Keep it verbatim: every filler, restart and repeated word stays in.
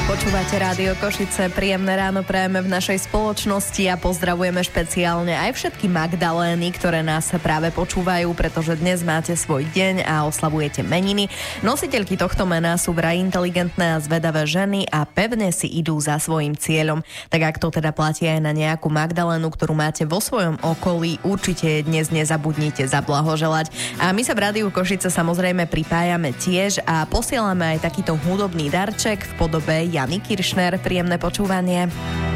Počúvate Rádio Košice, príjemné ráno prajeme v našej spoločnosti a pozdravujeme špeciálne aj všetky Magdalény, ktoré nás práve počúvajú, pretože dnes máte svoj deň a oslavujete meniny. Nositeľky tohto mena sú vraj inteligentné a zvedavé ženy a pevne si idú za svojím cieľom. Tak ak to teda platí aj na nejakú Magdalénu, ktorú máte vo svojom okolí, určite dnes nezabudnite zablahoželať. A my sa v Rádiu Košice samozrejme pripájame tiež a posielame aj takýto hudobný darček v podobe Jany Kiršner. Príjemné počúvanie.